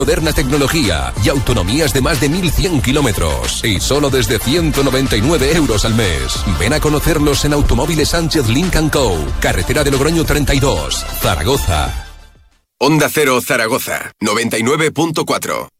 Moderna tecnología y autonomías de más de 1.100 kilómetros. Y solo desde 199 euros al mes. Ven a conocerlos en Automóviles Sánchez Link & Co. Carretera de Logroño 32, Zaragoza. Onda Cero Zaragoza, 99.4.